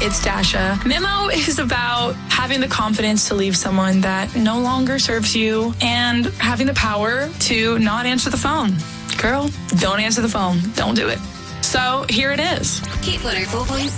it's Dasha. Memo is about having the confidence to leave someone that no longer serves you and having the power to not answer the phone. Girl, don't answer the phone. Don't do it. So here it is. Hit 104.6.